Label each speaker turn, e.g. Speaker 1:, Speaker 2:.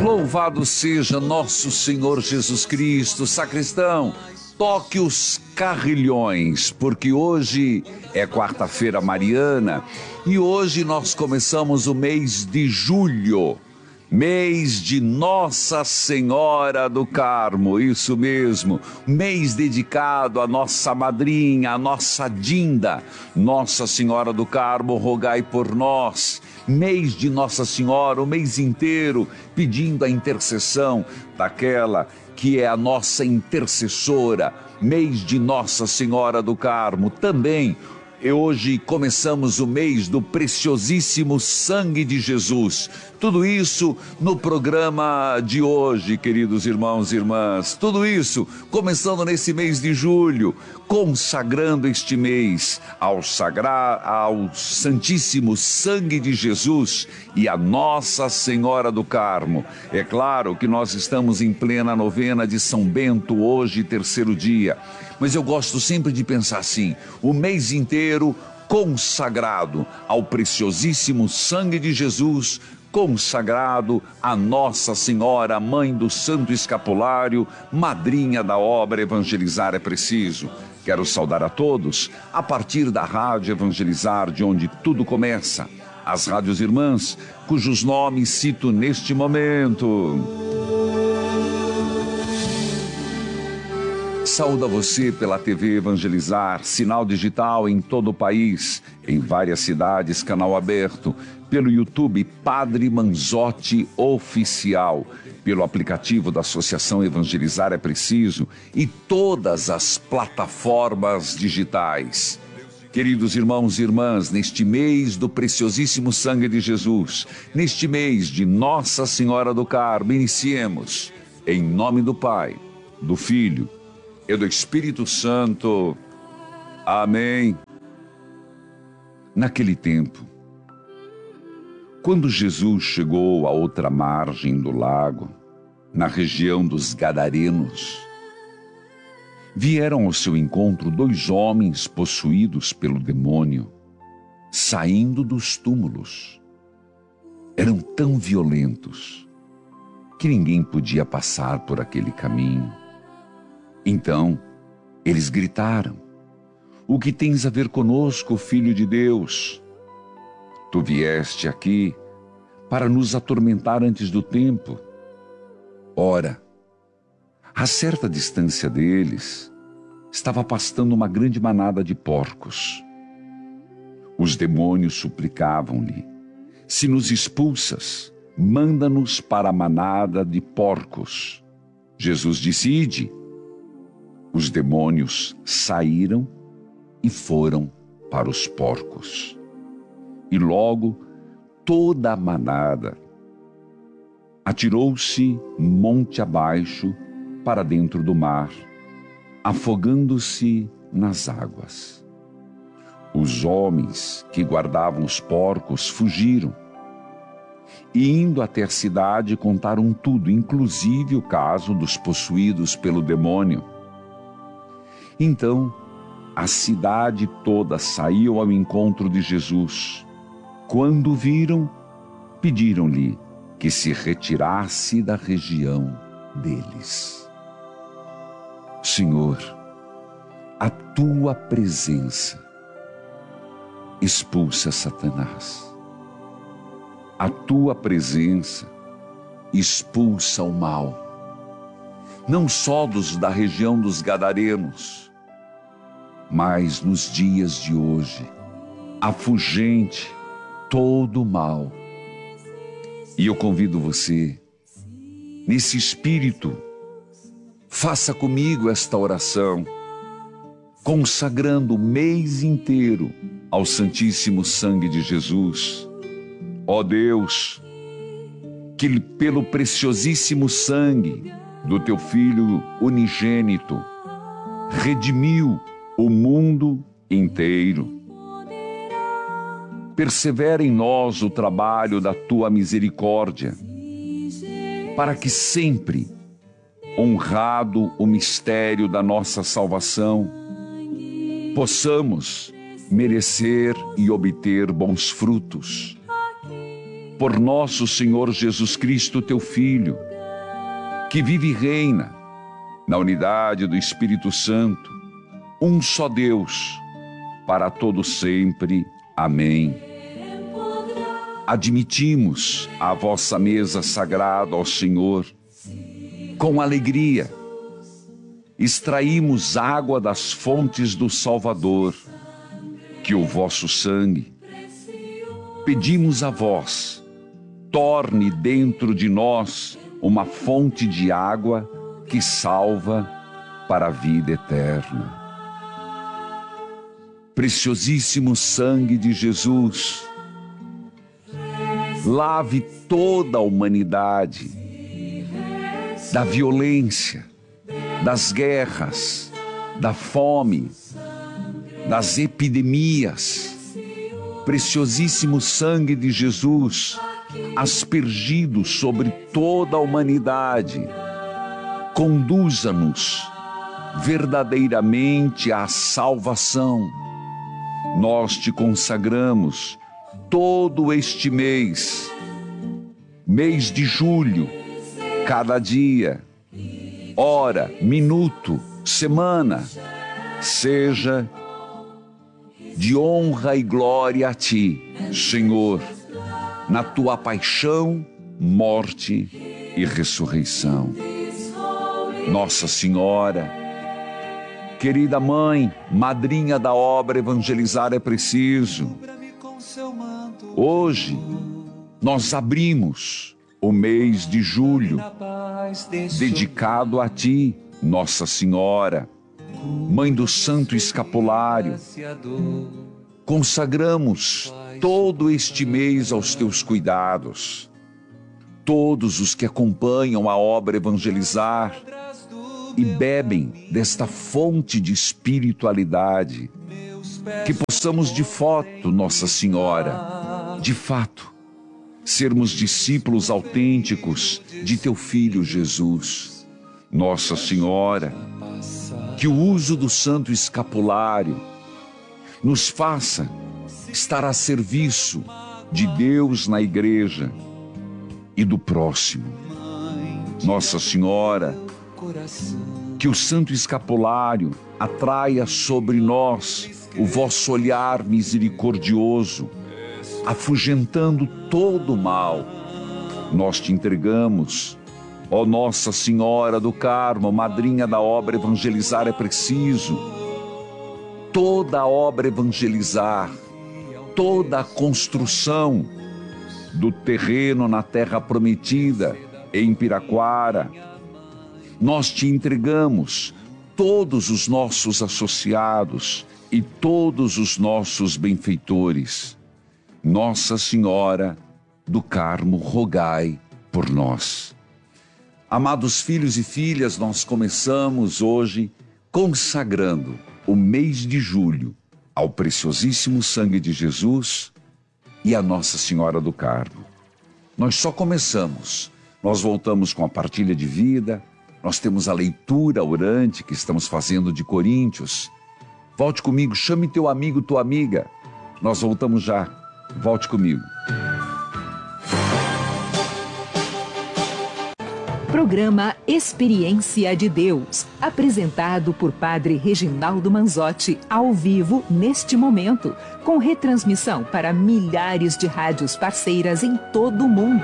Speaker 1: Louvado seja nosso Senhor Jesus Cristo. Sacristão, toque os carrilhões, porque hoje é quarta-feira mariana e hoje nós começamos o mês de julho, mês de Nossa Senhora do Carmo, isso mesmo, mês dedicado à nossa madrinha, à nossa Dinda. Nossa Senhora do Carmo, rogai por nós. Mês de Nossa Senhora, o mês inteiro, pedindo a intercessão daquela que é a nossa intercessora. Mês de Nossa Senhora do Carmo. Também, hoje começamos o mês do preciosíssimo sangue de Jesus. Tudo isso no programa de hoje, queridos irmãos e irmãs. Tudo isso começando nesse mês de julho, consagrando este mês ao Santíssimo Sangue de Jesus e a Nossa Senhora do Carmo. É claro que nós estamos em plena novena de São Bento, hoje, terceiro dia. Mas eu gosto sempre de pensar assim, o mês inteiro consagrado ao preciosíssimo sangue de Jesus, consagrado a Nossa Senhora, Mãe do Santo Escapulário, madrinha da obra Evangelizar é Preciso. Quero saudar a todos, a partir da Rádio Evangelizar, de onde tudo começa, as rádios irmãs, cujos nomes cito neste momento. Saúdo a você pela TV Evangelizar, sinal digital em todo o país, em várias cidades, canal aberto, pelo YouTube Padre Manzotti Oficial, pelo aplicativo da Associação Evangelizar é Preciso e todas as plataformas digitais. Queridos irmãos e irmãs, neste mês do preciosíssimo sangue de Jesus, neste mês de Nossa Senhora do Carmo, iniciemos em nome do Pai, do Filho e do Espírito Santo. Amém. Naquele tempo, quando Jesus chegou à outra margem do lago, na região dos Gadarenos, vieram ao seu encontro 2 homens possuídos pelo demônio, saindo dos túmulos. Eram tão violentos que ninguém podia passar por aquele caminho. Então, eles gritaram: "O que tens a ver conosco, Filho de Deus? Tu vieste aqui para nos atormentar antes do tempo." Ora, a certa distância deles, estava pastando uma grande manada de porcos. Os demônios suplicavam-lhe: "Se nos expulsas, manda-nos para a manada de porcos." Jesus disse: "Ide." Os demônios saíram e foram para os porcos. E logo toda a manada atirou-se monte abaixo para dentro do mar, afogando-se nas águas. Os homens que guardavam os porcos fugiram e, indo até a cidade, contaram tudo, inclusive o caso dos possuídos pelo demônio. Então, a cidade toda saiu ao encontro de Jesus. Quando o viram, pediram-lhe que se retirasse da região deles. Senhor, a tua presença expulsa Satanás. A tua presença expulsa o mal, não só dos da região dos Gadarenos, mas nos dias de hoje, afugente todo o mal. E eu convido você, nesse espírito, faça comigo esta oração, consagrando o mês inteiro ao Santíssimo Sangue de Jesus. Ó Deus, que pelo preciosíssimo sangue do teu Filho unigênito, redimiu o mundo inteiro. Persevera em nós o trabalho da tua misericórdia, para que sempre, honrado o mistério da nossa salvação, possamos merecer e obter bons frutos. por nosso Senhor Jesus Cristo, teu Filho, que vive e reina na unidade do Espírito Santo, um só Deus, para todo sempre. Amém. Admitimos à vossa mesa sagrada, ó Senhor, com alegria. Extraímos água das fontes do Salvador, que o vosso sangue, pedimos a vós, torne dentro de nós uma fonte de água que salva para a vida eterna. Preciosíssimo sangue de Jesus, lave toda a humanidade da violência, das guerras, da fome, das epidemias. Preciosíssimo sangue de Jesus, aspergido sobre toda a humanidade, conduza-nos verdadeiramente à salvação. Nós te consagramos todo este mês de julho, cada dia, hora, minuto, semana, seja de honra e glória a ti, Senhor, na tua paixão, morte e ressurreição. Nossa Senhora, querida Mãe, madrinha da obra Evangelizar é Preciso, hoje nós abrimos o mês de julho, dedicado a ti, Nossa Senhora, Mãe do Santo Escapulário. Consagramos todo este mês aos teus cuidados. Todos os que acompanham a obra Evangelizar e bebem desta fonte de espiritualidade, que possamos de fato, Nossa Senhora, de fato, sermos discípulos autênticos de teu Filho Jesus. Nossa Senhora, que o uso do Santo Escapulário nos faça estar a serviço de Deus na igreja e do próximo. Nossa Senhora, que o Santo Escapulário atraia sobre nós o vosso olhar misericordioso, afugentando todo o mal. Nós te entregamos, ó Nossa Senhora do Carmo, madrinha da obra Evangelizar é Preciso, toda a obra Evangelizar, toda a construção do terreno na terra prometida, em Piraquara. Nós te entregamos todos os nossos associados e todos os nossos benfeitores. Nossa Senhora do Carmo, rogai por nós. Amados filhos e filhas, nós começamos hoje consagrando o mês de julho ao preciosíssimo sangue de Jesus e a Nossa Senhora do Carmo. Nós só começamos, nós voltamos com a partilha de vida, nós temos a leitura orante que estamos fazendo de Coríntios. Volte comigo, chame teu amigo, tua amiga. Nós voltamos já. Volte comigo.
Speaker 2: Programa Experiência de Deus, apresentado por Padre Reginaldo Manzotti, ao vivo neste momento, com retransmissão para milhares de rádios parceiras em todo o mundo.